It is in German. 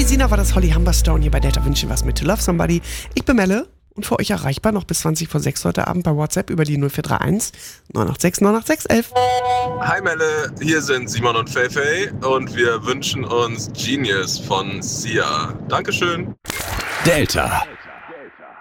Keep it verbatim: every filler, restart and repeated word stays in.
Sina war das Holly Humberstone hier bei Delta wünschen was mit To Love Somebody. Ich bin Melle und für euch erreichbar noch bis zwanzig vor sechs heute Abend bei WhatsApp über die null vier drei eins neun acht sechs neun acht sechs elf. Hi Melle, hier sind Simon und Feifei und wir wünschen uns Genius von Sia. Dankeschön. Delta.